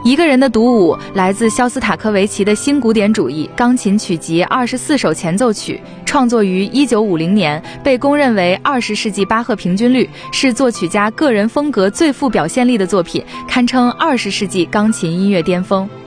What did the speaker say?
一个人的独舞来自肖斯塔科维奇的新古典主义钢琴曲集24首前奏曲，创作于1950年，被公认为20世纪巴赫平均律，是作曲家个人风格最富表现力的作品，堪称20世纪钢琴音乐巅峰。